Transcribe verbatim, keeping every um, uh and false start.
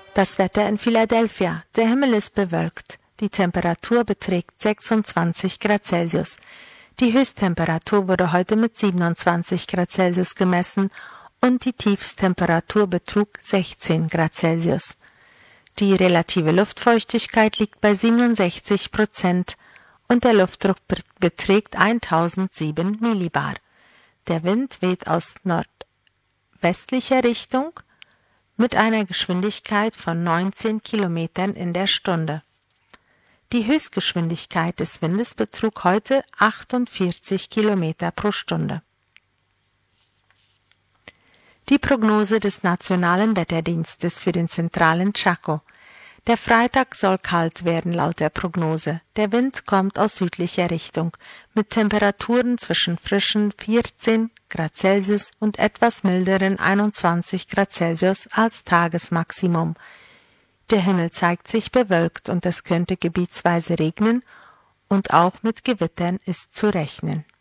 Das Wetter in Philadelphia. Der Himmel ist bewölkt. Die Temperatur beträgt sechsundzwanzig Grad Celsius. Die Höchsttemperatur wurde heute mit siebenundzwanzig Grad Celsius gemessen und die Tiefsttemperatur betrug sechzehn Grad Celsius. Die relative Luftfeuchtigkeit liegt bei siebenundsechzig Prozent und der Luftdruck beträgt eintausendsieben Millibar. Der Wind weht aus nordwestlicher Richtung mit einer Geschwindigkeit von neunzehn Kilometern in der Stunde. Die Höchstgeschwindigkeit des Windes betrug heute achtundvierzig Kilometer pro Stunde. Die Prognose des Nationalen Wetterdienstes für den zentralen Chaco. Der Freitag soll kalt werden laut der Prognose. Der Wind kommt aus südlicher Richtung mit Temperaturen zwischen frischen vierzehn Grad Celsius und etwas milderen einundzwanzig Grad Celsius als Tagesmaximum. Der Himmel zeigt sich bewölkt und es könnte gebietsweise regnen und auch mit Gewittern ist zu rechnen.